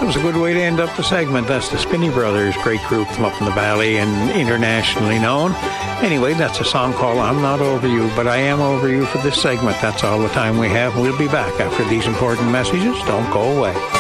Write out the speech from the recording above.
That was a good way to end up the segment. That's the Spinney Brothers, great group from up in the valley and internationally known. Anyway, that's a song called I'm Not Over You, but I Am Over You for this segment. That's all the time we have. We'll be back after these important messages. Don't go away.